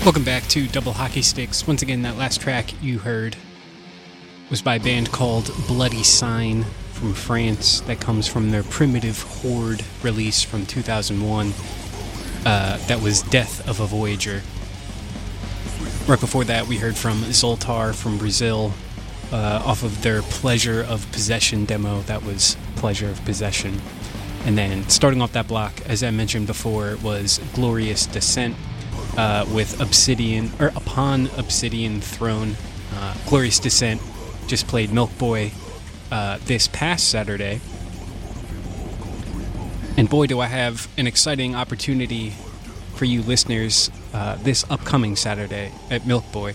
Welcome back to Double Hockey Sticks. Once again, that last track you heard was by a band called Bloody Sign from France. That comes from their Primitive Horde release from 2001. That was Death of a Voyager. Right before that, we heard from Zoltar from Brazil off of their Pleasure of Possession demo. That was Pleasure of Possession. And then starting off that block, as I mentioned before, was Glorious Descent with Upon Obsidian Throne. Glorious Descent just played Milk Boy this past Saturday. And boy, do I have an exciting opportunity for you listeners this upcoming Saturday at Milk Boy.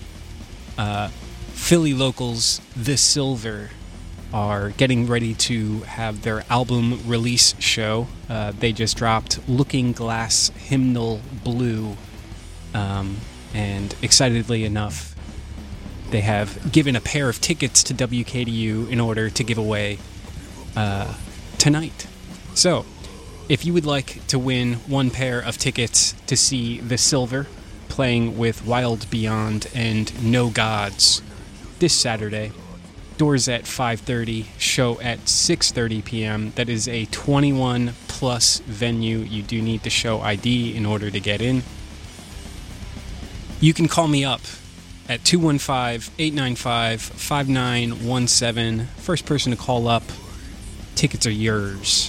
Philly locals The Silver are getting ready to have their album release show. They just dropped Looking Glass Hymnal Blue, and excitedly enough, they have given a pair of tickets to WKDU in order to give away tonight. So, if you would like to win one pair of tickets to see The Silver playing with Wild Beyond and No Gods this Saturday, doors at 5:30, show at 6:30 p.m. That is a 21 plus venue. You do need to show ID in order to get in. You can call me up at 215-895-5917. First person to call up, tickets are yours.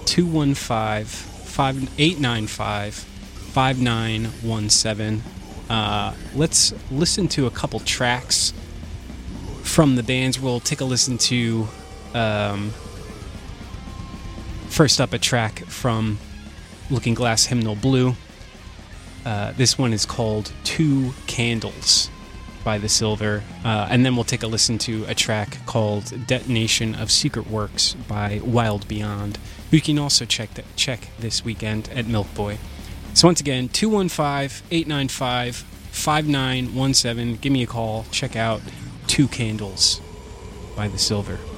215-895-5917. Let's listen to a couple tracks from the bands. We'll take a listen to first up a track from Looking Glass Hymnal Blue. This one is called Two Candles by The Silver. And then we'll take a listen to a track called Detonation of Secret Works by Wild Beyond, who you can also check this weekend at Milk Boy. So once again, 215-895-5917. Give me a call. Check out Two Candles by The Silver.